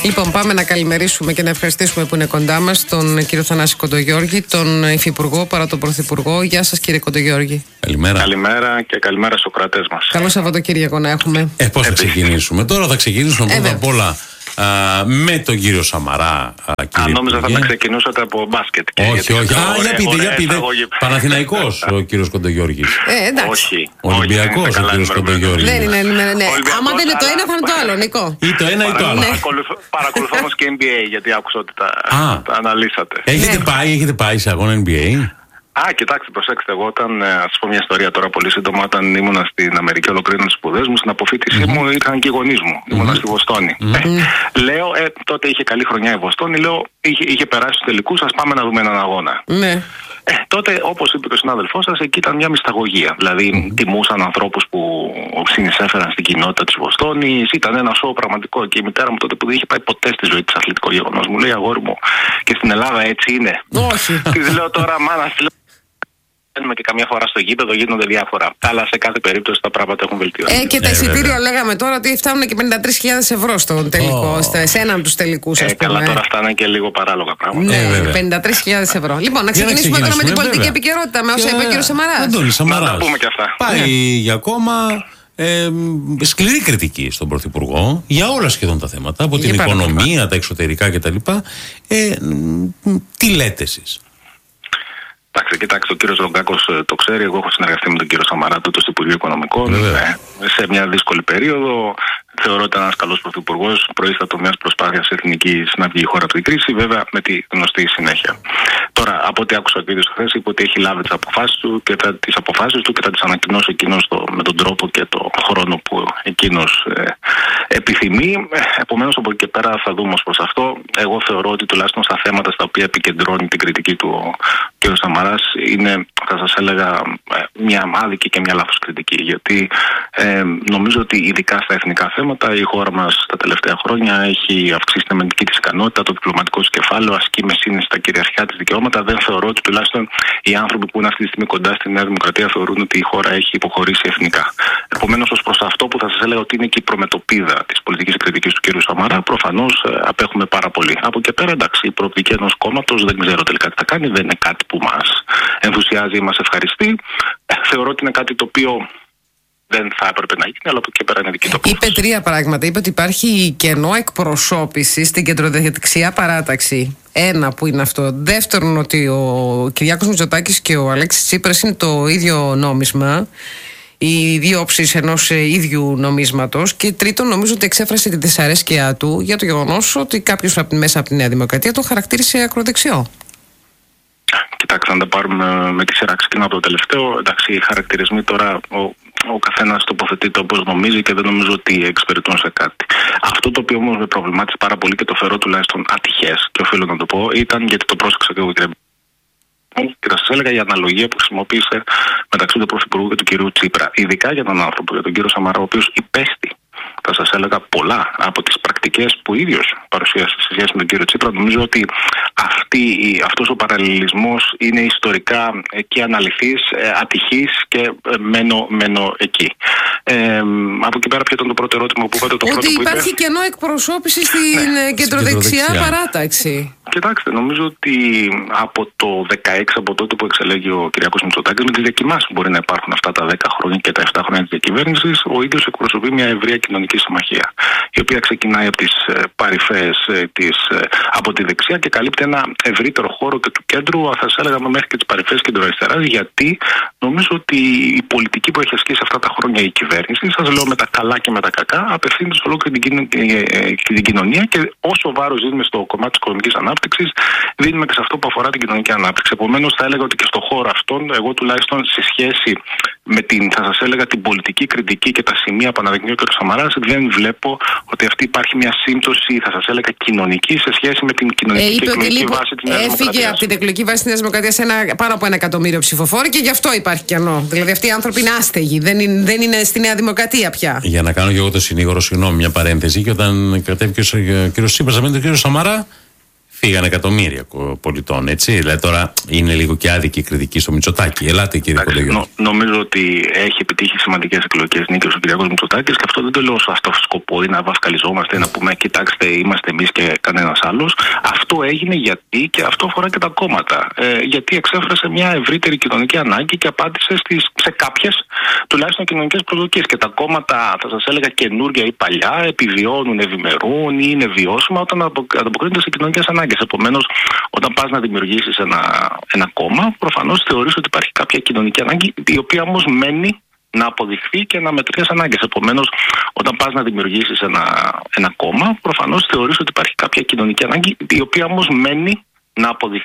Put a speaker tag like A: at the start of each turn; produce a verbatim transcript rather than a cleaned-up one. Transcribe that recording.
A: Λοιπόν, πάμε να καλημερίσουμε και να ευχαριστήσουμε που είναι κοντά μας τον κύριο Θανάση Κοντογιώργη, τον Υφυπουργό παρά τον Πρωθυπουργό. Γεια σας, κύριε Κοντογιώργη.
B: Καλημέρα.
C: Καλημέρα και καλημέρα στους κρατές μας.
A: Καλό Σαββατοκύριακο να έχουμε.
B: Ε, πώς θα ξεκινήσουμε. Τώρα θα ξεκινήσουμε πρώτα απ' όλα α, με τον κύριο Σαμαρά.
C: Αν νόμιζα θα τα ξεκινούσατε από μπάσκετ.
B: Όχι,
C: γιατί
B: όχι. Α,
C: ωραία,
B: για πείτε,
C: ωραία,
B: για πείτε.
C: εισαγωγή.
B: Παναθηναϊκός ο κύριος Κοντογιώργης.
A: Ε, εντάξει.
C: Όχι.
B: Ολυμπιακός
C: όχι,
B: ο κύριος Κοντογιώργης.
A: Δεν είναι, ναι, ναι, ναι.
C: Ολυμπιακός,
A: Άμα δεν είναι το
C: αλλά-
A: ένα, θα είναι το άλλο, Νικό.
B: Ή το ένα ή το άλλο.
C: Παρακολουθώ, παρακολουθώ όμως και N B A γιατί άκουσα ότι τα,
B: Α.
C: τα αναλύσατε.
B: Έχετε
A: Ναι.
B: πάει, έχετε πάει σε αγώνα N B A.
C: Α, κοιτάξτε, προσέξτε. Εγώ όταν, ε, ας πω μια ιστορία τώρα πολύ σύντομα, όταν ήμουνα στην Αμερική, ολοκλήρωνα τις σπουδές μου, στην αποφύτισή
B: Mm-hmm.
C: μου ήρθαν και οι γονείς μου. Mm-hmm. Ήμουνα στη Βοστόνη.
B: Mm-hmm.
C: Ε, λέω, ε, τότε είχε καλή χρονιά η Βοστόνη, λέω, είχε, είχε περάσει στους τελικούς, ας πάμε να δούμε έναν αγώνα.
A: Ναι.
C: Ε, τότε, όπως είπε και ο συνάδελφός σας, εκεί ήταν μια μυσταγωγία. Δηλαδή, mm-hmm. τιμούσαν ανθρώπους που συνεισέφεραν στην κοινότητα της Βοστόνης. Ήταν ένα σοου πραγματικό. Και η μητέρα μου τότε που δεν είχε πάει ποτέ στη ζωή της αθλητικό γεγονός, μου λέει, αγόρι μου, και στην Ελλάδα έτσι είναι.
A: Όχι.
C: Της λέω τώρα, μάνα, μπαίνουμε και καμιά φορά στο γήπεδο, γίνονται διάφορα. Αλλά σε κάθε περίπτωση τα πράγματα έχουν βελτιωθεί.
A: Ε, και τα
B: Ε,
A: εισιτήρια
B: βέβαια.
A: λέγαμε τώρα ότι φτάνουν και πενήντα τρεις χιλιάδες ευρώ στον τελικό,
B: Ω.
A: στα- σε έναν από τους τελικούς, ας
C: Ε, καλά,
A: πούμε.
C: τώρα φτάνουν και λίγο παράλογα πράγματα.
A: Ναι,
B: Ε, βέβαια.
A: πενήντα τρεις χιλιάδες ευρώ. Λοιπόν, να
B: Για να
A: ξεκινήσουμε τώρα με την
B: ξεκινήσουμε,
A: πολιτική
B: βέβαια.
A: επικαιρότητα, με όσα είπε ο κύριος Σαμαράς.
B: Αντώνης Σαμαράς.
C: Να τα πούμε και αυτά.
B: Πάει για ακόμα ε, σκληρή κριτική στον Πρωθυπουργό για όλα σχεδόν τα θέματα, από
A: Για
B: την
A: παράδειγμα.
B: οικονομία, τα εξωτερικά κτλ. Ε, μ, τι λέτε εσείς?
C: Εντάξει, κοιτάξτε, ο κύριος Ρογκάκος ε, το ξέρει. Εγώ έχω συνεργαστεί με τον κύριο Σαμαρά τότε στο Υπουργείο Οικονομικών.
B: Βέβαια.
C: Ε, σε μια δύσκολη περίοδο. Θεωρώ ότι ήταν ένας καλός πρωθυπουργός, προείστατο μιας προσπάθειας εθνικής να βγει η χώρα από την κρίση, βέβαια με τη γνωστή συνέχεια. Τώρα, από ό,τι άκουσα και ήδη στο θέση, είπε ότι έχει λάβει τις αποφάσεις του και θα τις αποφάσεις του και θα τις ανακοινώσει εκείνος το, με τον τρόπο και το χρόνο που εκείνος ε, επιθυμεί. Ε, επομένως, από εκεί και πέρα θα δούμε ως προς αυτό. Εγώ θεωρώ ότι τουλάχιστον στα θέματα στα οποία επικεντρώνει την κριτική του ο κ. Σαμαράς είναι, θα σας έλεγα, ε, μια άδικη και μια λάθος κριτική. Γιατί ε, νομίζω ότι ειδικά στα εθνικά θέματα η χώρα μας τα τελευταία χρόνια έχει αυξήσει την αμυντική της ικανότητα, το διπλωματικό της κεφάλαιο, ασκεί με σύνεση στα κυριαρχικά της δικαιώματα. Δεν θεωρώ ότι τουλάχιστον οι άνθρωποι που είναι αυτή τη στιγμή κοντά στη Νέα Δημοκρατία θεωρούν ότι η χώρα έχει υποχωρήσει εθνικά. Επομένως, ως προς αυτό που θα σας έλεγα ότι είναι και η προμετωπίδα της πολιτικής κριτικής του κ. Σαμαρά, προφανώς ε, απέχουμε πάρα πολύ. Από εκεί πέρα, εντάξει, η προοπτική ενός κόμματος δεν ξέρω τελικά τι θα κάνει, δεν είναι κάτι που μας ενθουσιάζει ή μας ευχαριστεί. Ε, θεωρώ ότι είναι κάτι το οποίο δεν θα έπρεπε να γίνει, αλλά από εκεί και πέρα είναι δική του απόφαση.
A: Είπε τρία πράγματα. Είπε ότι υπάρχει κενό εκπροσώπηση στην κεντροδεξιά παράταξη. Ένα που είναι αυτό. Δεύτερον, ότι ο Κυριάκος Μητσοτάκης και ο Αλέξης Τσίπρας είναι το ίδιο νόμισμα. Οι δύο όψεις ενός ε, ίδιου νομίσματος. Και τρίτον, νομίζω ότι εξέφρασε τη δυσαρέσκεια του για το γεγονός ότι κάποιος από, μέσα από τη Νέα Δημοκρατία τον χαρακτήρισε ακροδεξιό.
C: Κοιτάξτε, να τα πάρουμε με τη σειρά. Ξεκινάω από το τελευταίο. Εντάξει, οι χαρακτηρισμοί τώρα ο, ο καθένας τοποθετείται όπως νομίζει και δεν νομίζω ότι εξυπηρετούν σε κάτι. Αυτό το οποίο όμως με προβλημάτισε πάρα πολύ και το θεωρώ τουλάχιστον ατυχές και οφείλω να το πω, ήταν γιατί το πρόσεξα και εγώ, κύριε. Και θα σας έλεγα η αναλογία που χρησιμοποίησε μεταξύ του Πρωθυπουργού και του κυρίου Τσίπρα. Ειδικά για τον άνθρωπο, για τον κύριο Σαμαρά, ο οποίος υπέστη, θα σας έλεγα, πολλά από τις πρακτικές που ίδιος παρουσίασε σε σχέση με τον κύριο Τσίπρα. Νομίζω ότι αυτή, αυτός ο παραλληλισμός είναι ιστορικά ε, και αναλυθής, ε, ατυχής και ε, μένω, μένω εκεί. Ε, από εκεί πέρα, ποιο ήταν το πρώτο ερώτημα που είπατε? Το
A: Ότι
C: πρώτο που
A: υπάρχει
C: είπε...
A: κενό εκπροσώπηση στην
B: Ναι,
A: κεντροδεξιά
B: στην
A: παράταξη.
C: Κοιτάξτε, νομίζω ότι από το δεκαέξι, από τότε που εξελέγει ο Κυριάκος Μητσοτάκης, με τις διακοιμάσεις που μπορεί να υπάρχουν αυτά τα δέκα χρόνια και τα επτά χρόνια της διακυβέρνησης, ο ίδιος εκπροσωπεί μια ευρεία κοινωνική συμμαχία, η οποία ξεκινάει από τις ε, παρυφές ε, της, ε, από τη δεξιά και καλύπτει ένα ευρύτερο χώρο και του κέντρου, θα σας έλεγα μέχρι και τις παρυφές κεντροαριστεράς, γιατί νομίζω ότι η πολιτική που έχει ασκήσει αυτά τα χρόνια η κυβέρνηση, σας λέω με τα καλά και με τα κακά, απευθύνεται σε ολόκληρη την, την κοινωνία και όσο βάρος δίνουμε στο κομμάτι της οικονομικής ανάπτυξης, δίνουμε και σε αυτό που αφορά την κοινωνική ανάπτυξη. Επομένως, θα έλεγα ότι και στο χώρο αυτόν, εγώ τουλάχιστον σε σχέση με την, θα σας έλεγα, την πολιτική κριτική και τα σημεία που αναδεικνύει ο κ. Σαμαράς, δεν βλέπω ότι αυτή υπάρχει μια σύμπτωση, θα σας έλεγα, κοινωνική σε σχέση με την κοινωνική
A: Ε,
C: και
A: είπε ότι
C: εκλογική
A: λίγο
C: βάση της Νέας
A: έφυγε
C: Δημοκρατίας.
A: από την εκλογική βάση της Νέας Δημοκρατίας ένα, πάνω από ένα εκατομμύριο ψηφοφόροι και γι' αυτό υπάρχει κενό. Δηλαδή αυτοί οι άνθρωποι είναι άστεγοι, δεν είναι, δεν είναι στη Νέα Δημοκρατία πια.
B: Για να κάνω και εγώ το συνήγορο, συγγνώμη, μια παρένθεση. Και όταν κατέβηκε ο κ. Τσίπρας απέναντι τον κ. Σαμαρά, Φύγανε εκατομμύρια πολιτών, έτσι. Δηλαδή τώρα είναι λίγο και άδικη η κριτική στο Μητσοτάκη. Ελάτε, κύριε Κοντογιώργη.
C: Νο, νομίζω ότι έχει επιτύχει σημαντικές εκλογικές νίκες ο Κυριάκος Μητσοτάκης και αυτό δεν το λέω σε αυτό το σκοπό ή να βαφκαλιζόμαστε ή να πούμε κοιτάξτε, είμαστε εμείς και κανένας άλλος. Αυτό έγινε γιατί, και αυτό αφορά και τα κόμματα, ε, γιατί εξέφρασε μια ευρύτερη κοινωνική ανάγκη και απάντησε στις, σε κάποιες τουλάχιστον κοινωνικές προσδοκίες. Και τα κόμματα, θα σας έλεγα καινούργια ή παλιά, επιβιώνουν, ευημερούν ή είναι βιώσιμα όταν ανταποκρίνονται σε κοινωνικές ανάγκες. Επομένως, όταν πας να δημιουργήσεις ένα, ένα κόμμα, προφανώς θεωρείς ότι υπάρχει κάποια κοινωνική ανάγκη, η οποία όμως μένει να αποδειχθεί και να μετριές ανάγκες. Επομένως, όταν πας να δημιουργήσεις ένα, ένα κόμμα, προφανώς θεωρείς ότι υπάρχει κάποια κοινωνική ανάγκη, η οποία όμως μένει να αποδειχθεί